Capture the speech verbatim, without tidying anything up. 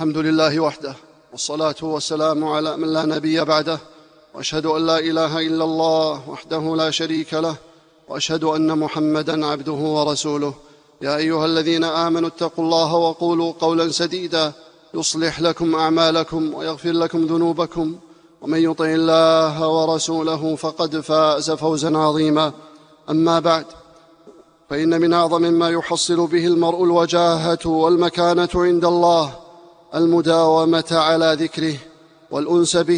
الحمد لله وحده، والصلاة والسلام على من لا نبي بعده، وأشهد أن لا إله إلا الله وحده لا شريك له، وأشهد أن محمدًا عبده ورسوله. يا أيها الذين آمنوا اتقوا الله وقولوا قولا سديدا يصلح لكم أعمالكم ويغفر لكم ذنوبكم، ومن يطع الله ورسوله فقد فاز فوزا عظيما. أما بعد، فإن من أعظم ما يحصل به المرء الوجاهة والمكانة عند الله المداومة على ذكره والأنس به